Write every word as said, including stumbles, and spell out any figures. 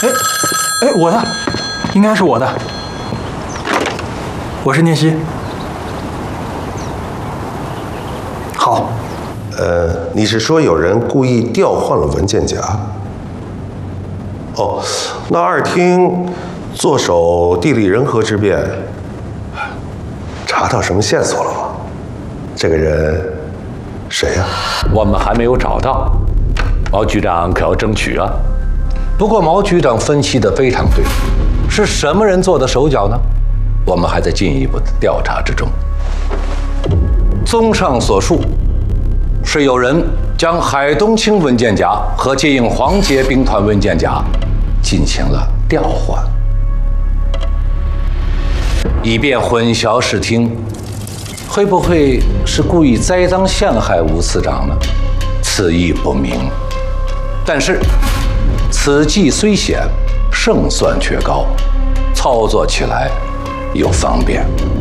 哎，哎，我的，应该是我的。我是聂西。好。 呃，你是说有人故意调换了文件夹？哦，那二厅坐守地利人和之便，查到什么线索了吗？这个人谁呀？ 我们还没有找到，毛局长可要争取啊。不过毛局长分析的非常对，是什么人做的手脚呢？我们还在进一步的调查之中。综上所述，是有人将海东青文件夹和接应黄杰兵团文件夹进行了调换，以便混淆视听。会不会是故意栽赃陷害吴次长呢？此意不明。但是此计虽险，胜算却高，操作起来又方便。